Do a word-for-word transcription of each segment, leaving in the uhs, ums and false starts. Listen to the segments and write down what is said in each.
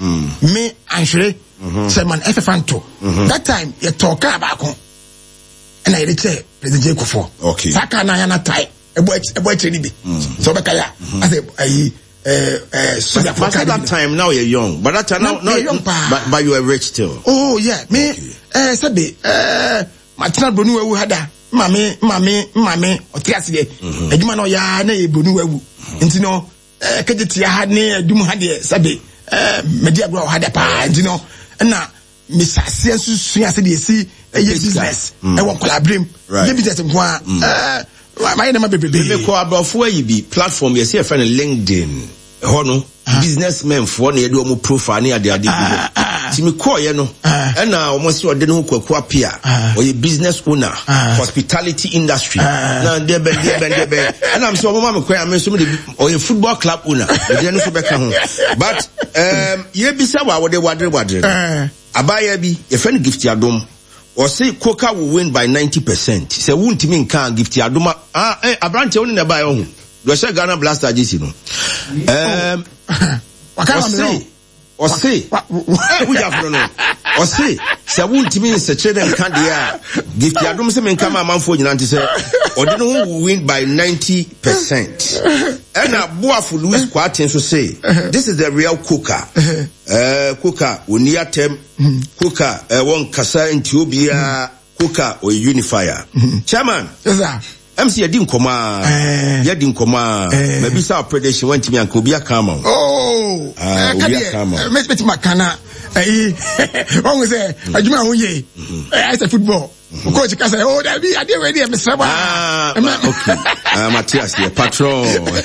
me anhwere chairman F F Anto that time you talk about and I say President Jekofo okay saka na ya na tai ebo ebo achiri bi so be kaya I say ayi eh eh so that time now you're young but that time now now young but, but you are rich still. Oh yeah me eh sabe eh matina bronu ewu hada mame mame mame otiase eduma no ya na e bronu ewu nti no eh kageti ha ne edum ha de sabe eh media bro hada pa nti no na misase susu ase de esi eh business e won collaborate ye business nko eh my name be be me ko abofo ayi bi platform ye say friend LinkedIn ho no businessmen for na ye do mo profile na ade ade ti me call ye no e na omo se ode no kwaku apia o ye business owner hospitality industry na de be de be de be and am so omo ma me kwa am so me o ye football club owner de no so be ka ho but um ye bi sa wa wode wadre wadre abaya bi ye friend gift adom or say Coca will win by ninety percent. Say won't mean can gift ya duma ah eh abrante won na buy on. Do say Ghana Blaster G C no. Um or say or say eh we have no. Or say say won't mean say children can dia gift ya dum say men come amanfo nyina nti say or dey no will win by ninety percent. And a boafo Louis Kwatin so say this is the real Coca. Uh Coca unia tem Coca uh, one kasa Ethiopia Coca or unifier. Chairman. Yes sir. M C Yadin Koma Yadin Koma maybe sa predation went to me and Kobia Kama. Oh uh Kobia Kama. Met met makana eh one say aduma ho ye I say football. Coach ka say oh that be I dey ready me say ah okay ah Matthias the patron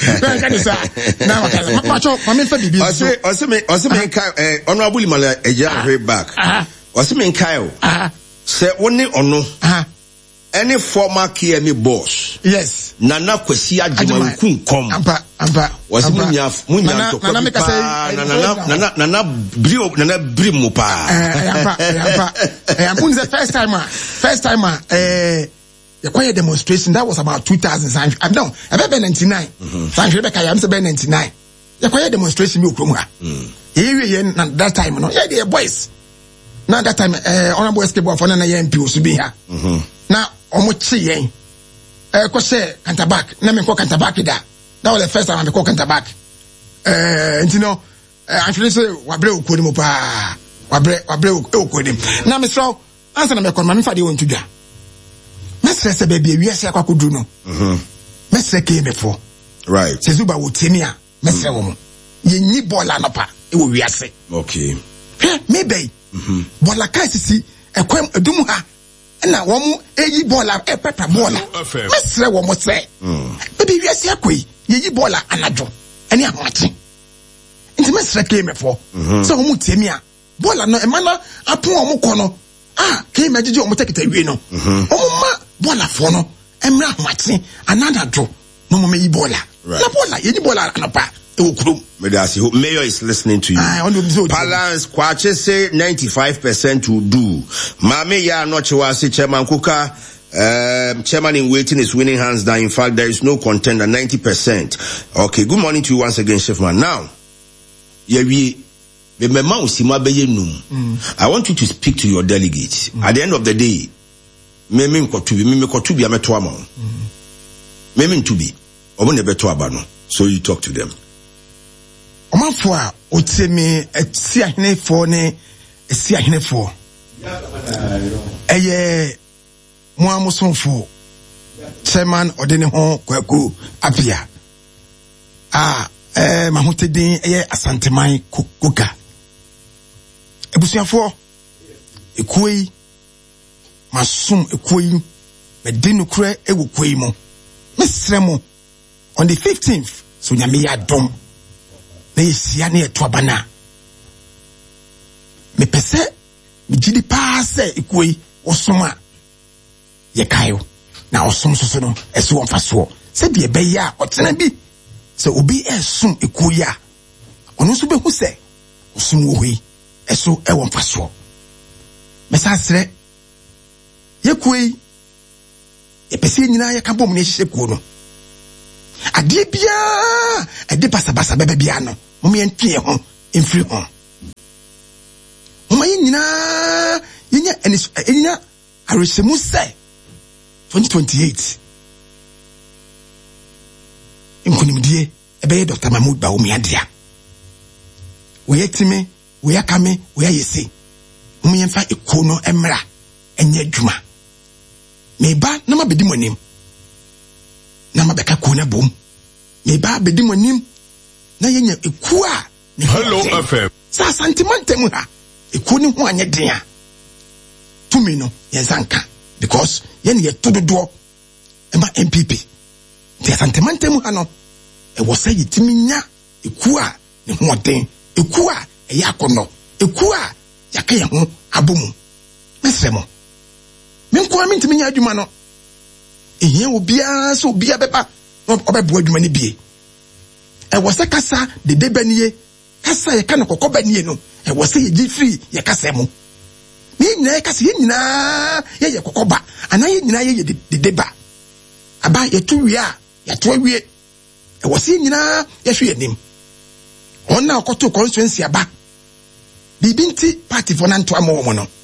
na makala patron ma me fa bibi o say o say me o say me kai eh honorable Imala eja way back o say me kai o say woni ono any former K M A boss yes Nana Kwesi Ajima Nkunkom ampa ampa was munya munya to nana make say nana nana nana brio nana brimu pa ampa ampa eh ampun the first time first time eh the choir demonstration that was about two thousand I no about ninety-nine sanhwe be kai am say ninety-nine the choir demonstration be okrom ha eh we na that time no yeah the boys now that time eh honorable escape for na na M P so be ha na omo chi yen eh ko say Canterbury na me ko Canterbury da that was the first time I ko Canterbury eh you know I feel say wabre okodi mo pa wabre wabre okodi na me so answer na me ko ma me fa de won tudwa me stress e be bia wi ase akwakodu no mhm me stress ke me fo right se zuba wo temi a me stress wo mo ye nyi bola no pa e wo wi ase okay me be mhm bola kai sisi ekwem edum ha na womu eyi bola e pepper bola mesre womu se baby wi ase akoi yeyi bola anajo eni ahoache nti mesre ke mefo so womu tiemi a bola no e mana apo womu kono ah ke imagine womu teketa wi no womu ma bola fo no emra ahoache ananajo no mo meyi bola na bola yeyi bola anapa Mayor is listening to you. Balance Kwache say ninety-five percent will do. Mame ya no chewasi Chairman Kuka um, chairman in waiting is winning hands down. In fact, there is no contender, ninety percent. Okay, good morning to you once again, Chefman. Now, yeah, we I want you to speak to your delegates. Mm. At the end of the day, me me kotubi, me me kotubi ame toama. Me me tubi, omo nebe toaba no. So you talk to them. Omanfo otemi eti ahene fo ne esi ahene fo eye mo amosonfo chairman odene ho kwaku apia ah eh mahotedin eye asanteman kuka ebusuafo ekuyi masum ekuyi medinu kure ewu kuyi mo mesremo on the fifteenth so nyame ya dom na yesia na yeto abana me pese me gidi pa se ekoi osoma ye kayo na osom soso no ese won faso se de be ya otena bi se obi esum ekoi a ono so be hu se osum wo hoi eso e won faso me sa sre ye koi e pese nyina ye ka bom na hye ko no ade bia ade basa basa bebe bia no mo me ntwe ho mfiri ho Mama yina yenya enis yenya aresemu say twenty twenty-eight. Nkunimdie ebe Doctor Mahmoud Bawumia adia. We yetime, we yakame, we yesi. Mama yemfa ekono emra enye dwuma. Meba na mabedi monim. Na mabeka ko na bom. Meba bedi monim na yenya eku a Hello F M. Sa sentimentem ha. Eku ni ho anye den a. Tumi no yensanka because yen ye tododo ema M P P. The sentimentem ha no e wo say yitimi nya eku a ne ho den. Eku a e yakono. Eku a yaka ye ho abomu. Mesremo. Menko ami ntimi nya adwuma no. Ehia obia so obia beba obebo adwuma ne bie. E wo say kasa de debanie kasa ye kana kokoba nie no e wo say ye free ye kasa mu me nyina kasa ye nyina ye ye kokoba ana ye nyina ye de deba aba ye tu wi a ye to wi e wo say nyina ye hwe anim onna okoto constituency aba bibinti party for nanto amo mo no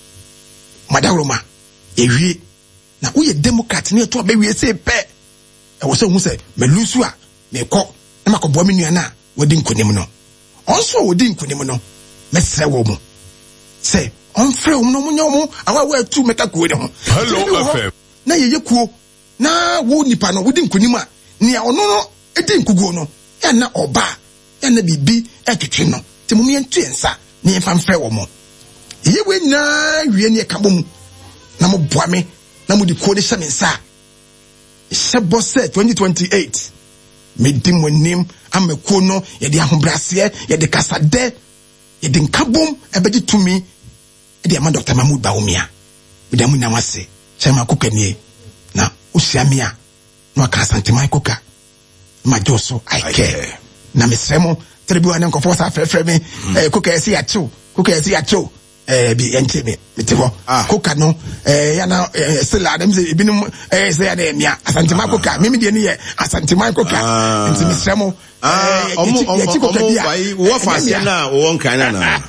madawroma ye wi na wo ye democrat ne to abawie say pe e wo say hu say melusu a me kɔ na makobo me nua na wodi nkonim no onso wodi nkonim no mesre wo mu say on frɛ wo no munyo mu awa wa tu meka ko de ho Hello F M. na ye yekuo na wo nipa no wodi nkonim a nia ono no edi nkuguo no ya na oba ya na bibi etwetwe no te mu yentu ensa ne yemfa mfrɛ wo mu ye we na wie ne ka bom na mo boa me na mo di ko de hyɛ me nsa hyɛ bɔ twenty twenty-eight me di monim amekuo no ye de ahobrase ye de kasade ye de nkabom ebedi tumi e de ama Doctor Mahmoud Bawumia me dem na wase chema kokanie na usiamia no aka santima koka ma joso I care na mesemo trebi wane nkofo sa frefre me eh koka esi ya chu koka esi ya chu eh bi ente me metebo koka no eh ya na sila dem se ebinum eh se ya na emia asantima koka mimi de ne ye asantima koka enti mesemo ah omo omo bai wo fa se na wo nkan na na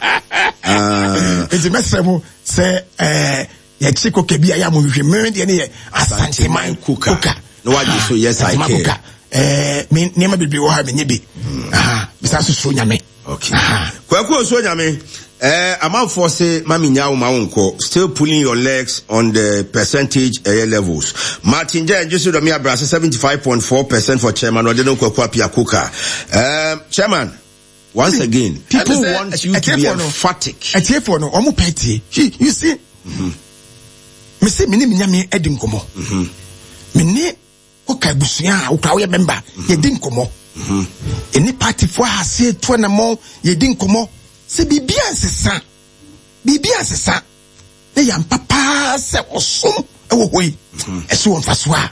ah enti mesemo se eh ya chiko kebi ya mo hwe mimi de ne ye asantima koka no wa so yes I care eh me nema bibi wo ha me nyebi aha bisa so so nyame okay kwaku so nyame eh amanfo say mami nyawo mawonko still pulling your legs on the percentage uh, levels. Martin Jen just do me abrase seventy-five point four percent for chairman or they don't kwaku apia kuka. Um chairman once see, again people say, want you to be emphatic. Etiefo no omo peti. You see mhm me say me ni nyame edi nkomo mhm me ni oka busuya oka wo ye member ye di nkomo mhm eni party for ase to na mo ye di nkomo se bibia nsesa bibia nsesa na ya papa se osom e wo hoi e so on fasoa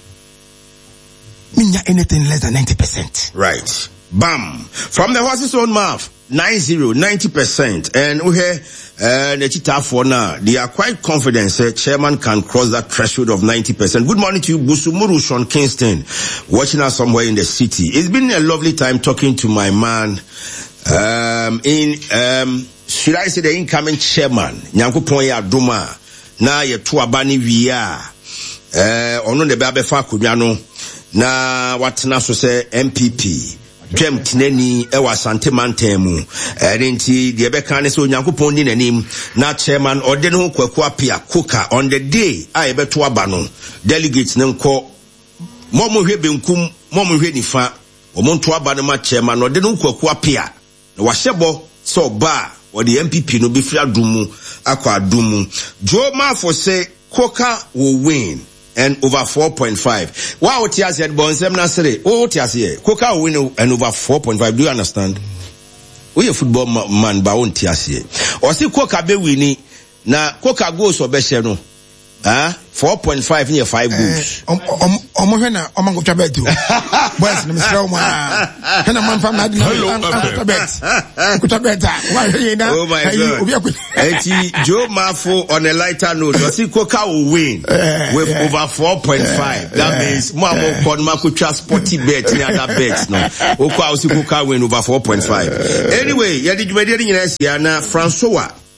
minya anything less than ninety percent right bam from the horse's own mouth ninety ninety percent and we hear uh the chita for now they are quite confident say chairman can cross that threshold of ninety percent. Good morning to you Busumuru Sean Kingston watching us somewhere in the city. It's been a lovely time talking to my man um in um should I say the incoming chairman Nyankopon ya adoma na ye to abani wia eh ono ne be abefa akonnwa no na watena so say M P P Jem tineni ewa sante mantemu erinti de beka ne so Nyankopon ni nanim na chairman ode no kwaku apia koka on the day a ye beto aba no delegates ne nko momo hwe benkum momo hwe nifa omonto aba no ma chairman ode no kwaku apia na wahyebo so ba or the M P P no be free adumu akwa adumu Joe Mafo say Koka will win and over four point five. Wow, Tia said Bonsem Nasere. Oh, Tia said Koka will win and over four point five. Do you understand? We a football man ba on Tia say. Or see Koka be winning na Koka goes or Besheno. Ah, four point five near five goals. Um, um, um, when I am going to bet you. Boys, let me show my. Can a man from that? Hello, bet. Could I bet? Why, you know? Oh my God. Joe Mafo on a lighter note. You see, Koka will win with over four point five. That means Mamo Konma could trust sporty bet near that bet. No, Oka will see Koka win over four point five. Anyway, yeah, did you ready in Yana Francois?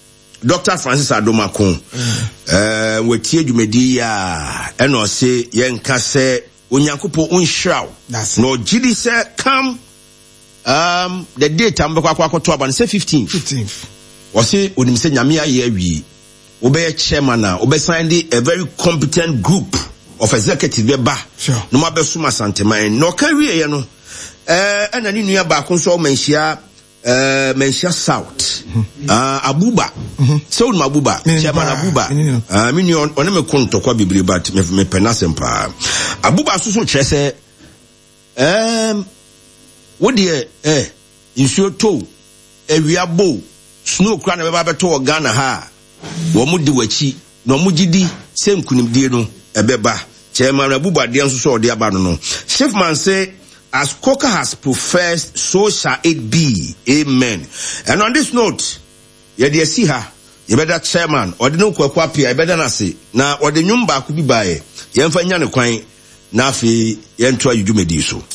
Doctor Francis Adomako eh wetie dwumadi ya eno se yenka se onyankopo unhraw no gidi se come um the date ambekwa akwakoto aba se fifteenth fifteenth wose onim se nyame aye awie obey chairman na obey sign a very competent group of executive beba sure no mabesuma santeman no ka wie ye no eh ana ni nua ba ko so menhia eh menhia south ah abuba so no abuba chairman abuba ah me ni on me konto kwa bibiri bat me penasem pa abuba so so kyerese em wo de eh insuo to ewiabo snow kra na beba beto Ghana ha wo mu di wachi no mu gidi sem kunimdie no ebeba chairman abuba de nso so de aba no no Chiefman say as Coker has professed, so shall it be. Amen. And on this note, you dey see her. You better chairman or the no kwakwa pia. You better not say now or the nyumba could be by. You enfa nyane kwan na afi yentoa yudumedi so.